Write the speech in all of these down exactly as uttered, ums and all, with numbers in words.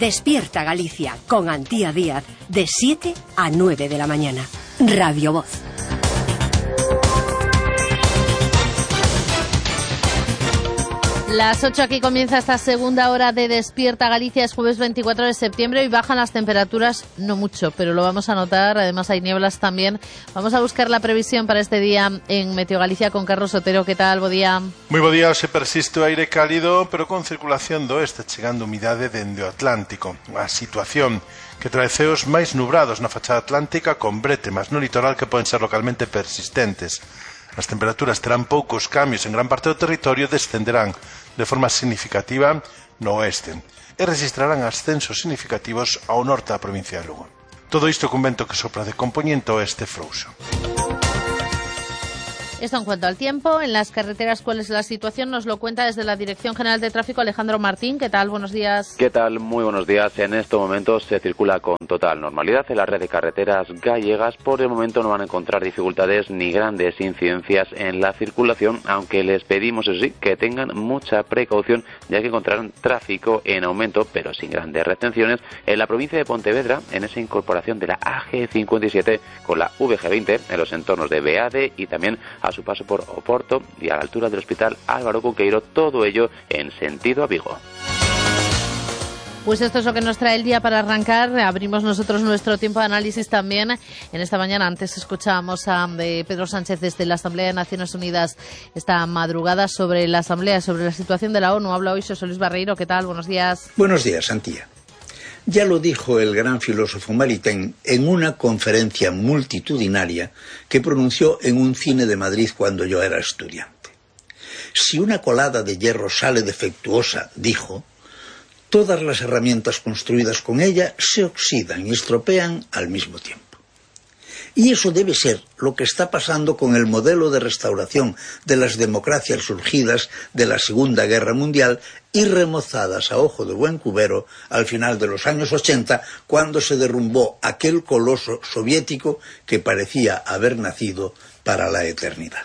Despierta Galicia con Antía Díaz de siete a nueve de la mañana. Radio Voz. Las ocho, aquí comienza esta segunda hora de Despierta Galicia. Es jueves veinticuatro de septiembre y bajan las temperaturas, no mucho, pero lo vamos a notar. Además hay nieblas también. Vamos a buscar la previsión para este día en Meteo Galicia con Carlos Otero. ¿Qué tal? Bo día. Moi bo día. Se persiste o aire cálido, pero con circulación do oeste chegando humidade dende o Atlántico. A situación que trae ceos máis nubrados na fachada atlántica con bretemas no litoral que poden ser localmente persistentes. As temperaturas terán poucos cambios en gran parte do territorio, descenderán de forma significativa no oeste e registrarán ascensos significativos ao norte da provincia de Lugo. Todo isto cun vento que sopra de compoñente oeste frouxo. Esto en cuanto al tiempo. En las carreteras, ¿cuál es la situación? Nos lo cuenta desde la Dirección General de Tráfico Alejandro Martín. ¿Qué tal? Buenos días. ¿Qué tal? Muy buenos días. En estos momentos se circula con total normalidad en la red de carreteras gallegas. Por el momento no van a encontrar dificultades ni grandes incidencias en la circulación, aunque les pedimos, eso sí, que tengan mucha precaución, ya que encontrarán tráfico en aumento, pero sin grandes retenciones, en la provincia de Pontevedra, en esa incorporación de la A G cincuenta y siete con la V G veinte, en los entornos de Beade y también a su paso por Oporto y a la altura del Hospital Álvaro Cunqueiro, todo ello en sentido a Vigo. Pues esto es lo que nos trae el día para arrancar. Abrimos nosotros nuestro tiempo de análisis también. En esta mañana antes escuchábamos a de Pedro Sánchez desde la Asamblea de Naciones Unidas esta madrugada sobre la Asamblea, sobre la situación de la ONU. Habla hoy José Luis Barreiro. ¿Qué tal? Buenos días. Buenos días, Antía. Ya lo dijo el gran filósofo Maritain en una conferencia multitudinaria que pronunció en un cine de Madrid cuando yo era estudiante. Si una colada de hierro sale defectuosa, dijo, todas las herramientas construidas con ella se oxidan y estropean al mismo tiempo. Y eso debe ser lo que está pasando con el modelo de restauración de las democracias surgidas de la Segunda Guerra Mundial y remozadas a ojo de buen cubero al final de los años ochenta, cuando se derrumbó aquel coloso soviético que parecía haber nacido para la eternidad.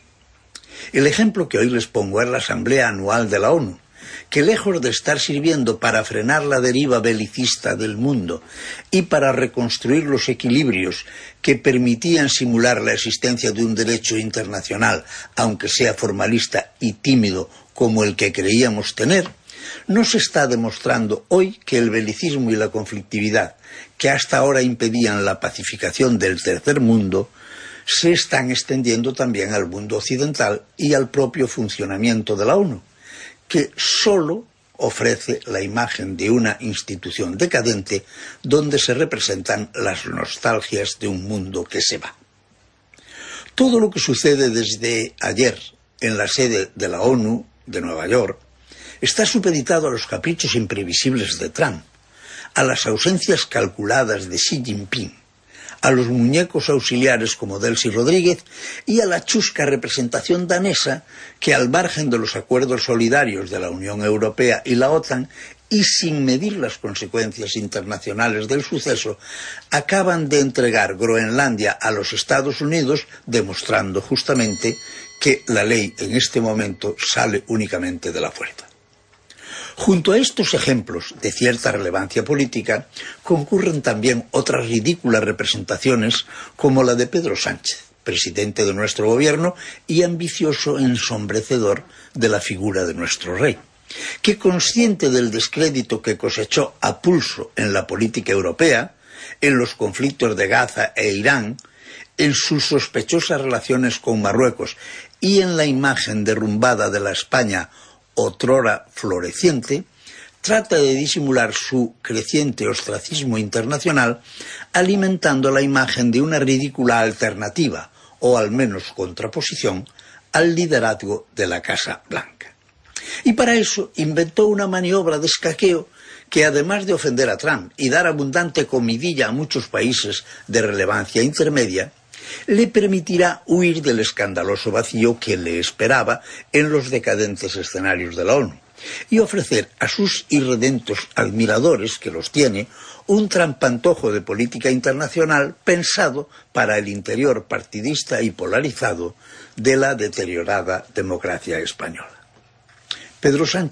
El ejemplo que hoy les pongo es la Asamblea Anual de la ONU, que lejos de estar sirviendo para frenar la deriva belicista del mundo y para reconstruir los equilibrios que permitían simular la existencia de un derecho internacional, aunque sea formalista y tímido como el que creíamos tener, nos está demostrando hoy que el belicismo y la conflictividad que hasta ahora impedían la pacificación del tercer mundo se están extendiendo también al mundo occidental y al propio funcionamiento de la ONU, que solo ofrece la imagen de una institución decadente donde se representan las nostalgias de un mundo que se va. Todo lo que sucede desde ayer en la sede de la ONU de Nueva York está supeditado a los caprichos imprevisibles de Trump, a las ausencias calculadas de Xi Jinping, a los muñecos auxiliares como Delcy Rodríguez y a la chusca representación danesa que, al margen de los acuerdos solidarios de la Unión Europea y la OTAN y sin medir las consecuencias internacionales del suceso, acaban de entregar Groenlandia a los Estados Unidos, demostrando justamente que la ley en este momento sale únicamente de la puerta. Junto a estos ejemplos de cierta relevancia política, concurren también otras ridículas representaciones como la de Pedro Sánchez, presidente de nuestro gobierno y ambicioso ensombrecedor de la figura de nuestro rey, que, consciente del descrédito que cosechó a pulso en la política europea, en los conflictos de Gaza e Irán, en sus sospechosas relaciones con Marruecos y en la imagen derrumbada de la España otrora floreciente, trata de disimular su creciente ostracismo internacional alimentando la imagen de una ridícula alternativa, o al menos contraposición, al liderazgo de la Casa Blanca. Y para eso inventó una maniobra de escaqueo que, además de ofender a Trump y dar abundante comidilla a muchos países de relevancia intermedia, le permitirá huir del escandaloso vacío que le esperaba en los decadentes escenarios de la ONU y ofrecer a sus irredentos admiradores, que los tiene, un trampantojo de política internacional pensado para el interior partidista y polarizado de la deteriorada democracia española. Pedro Sánchez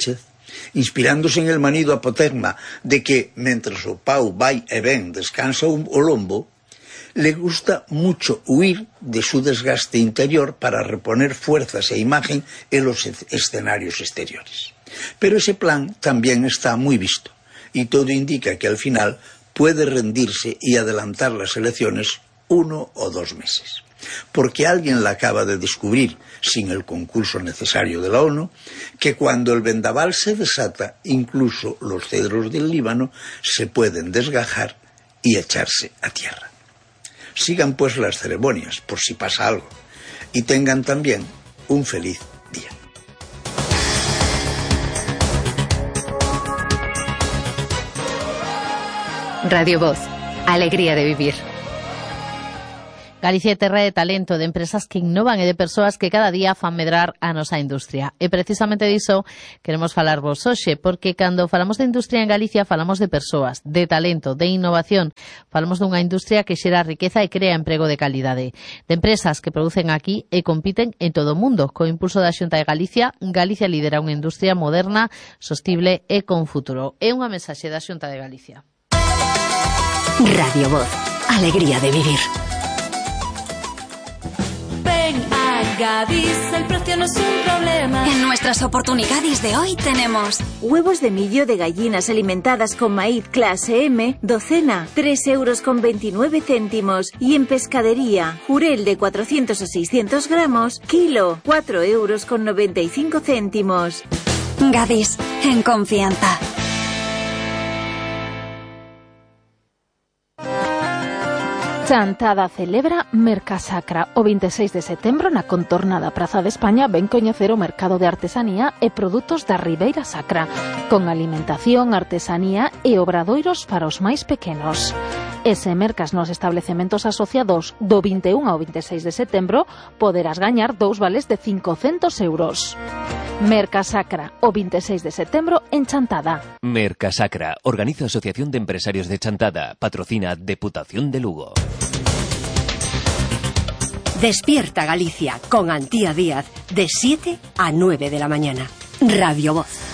inspirándose en el manido apotegma de que, mentres o pau vai e ven descansa o lombo, le gusta mucho huir de su desgaste interior para reponer fuerzas e imagen en los escenarios exteriores. Pero ese plan también está muy visto, y todo indica que al final puede rendirse y adelantar las elecciones uno o dos meses. Porque alguien la acaba de descubrir, sin el concurso necesario de la ONU, que cuando el vendaval se desata, incluso los cedros del Líbano se pueden desgajar y echarse a tierra. Sigan pues las ceremonias, por si pasa algo, y tengan también un feliz día. Radio Voz, alegría de vivir. Galicia é terra de talento, de empresas que innovan e de persoas que cada día fan medrar a nosa industria. E precisamente diso queremos falar vos hoxe, porque cando falamos de industria en Galicia falamos de persoas, de talento, de innovación. Falamos dunha industria que xera riqueza e crea emprego de calidade. De empresas que producen aquí e compiten en todo o mundo. Co impulso da Xunta de Galicia, Galicia lidera unha industria moderna, sostible e con futuro. É unha mensaxe da Xunta de Galicia. Radio Voz, alegría de vivir. Gadis, el precio no es un problema. En nuestras oportunidades de hoy tenemos huevos de millo de gallinas alimentadas con maíz clase M, docena, tres euros con veintinueve céntimos. Y en pescadería, jurel de cuatrocientos a seiscientos gramos, kilo, cuatro euros con noventa y cinco céntimos. Gadis, en confianza. Chantada celebra Mercasacra. O veintiséis de setembro na contornada Praza de España ven coñecer o mercado de artesanía e produtos da Ribeira Sacra, con alimentación, artesanía e obradoiros para os máis pequenos. E se mercas nos establecementos asociados do vinte e un ao veintiséis de setembro, poderás gañar dous vales de cincocentos euros. Mercasacra, o veintiséis de setembro en Chantada. Mercasacra, organiza Asociación de Empresarios de Chantada, patrocina Deputación de Lugo. Despierta Galicia con Antía Díaz de siete a nueve de la mañana. Radio Voz.